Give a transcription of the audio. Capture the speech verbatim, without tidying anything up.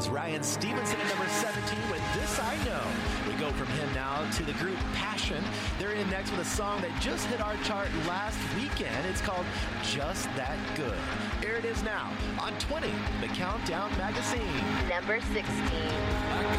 was Ryan Stevenson at number seventeen with This I Know. We go from him now to the group Passion. They're in next with a song that just hit our chart last weekend. It's called Just That Good. Here it is now on twenty, the Countdown Magazine. Number sixteen.